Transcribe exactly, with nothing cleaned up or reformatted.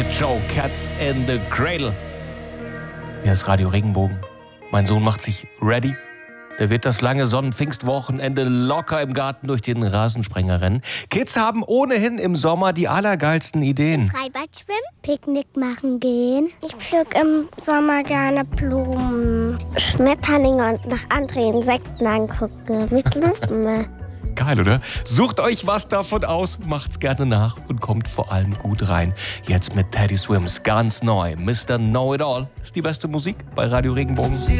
Kid Joe, Cats in the Cradle. Hier ist Radio Regenbogen. Mein Sohn macht sich ready. Der wird das lange Sonnenpfingstwochenende locker im Garten durch den Rasensprenger rennen. Kids haben ohnehin im Sommer die allergeilsten Ideen. Im Freibad schwimmen, Picknick machen gehen. Ich pflück im Sommer gerne Blumen, Schmetterlinge und nach anderen Insekten angucken mit Lupen. Geil, oder? Sucht euch was davon aus, macht's gerne nach und kommt vor allem gut rein. Jetzt mit Teddy Swims ganz neu. Mister Know-It-All ist die beste Musik bei Radio Regenbogen.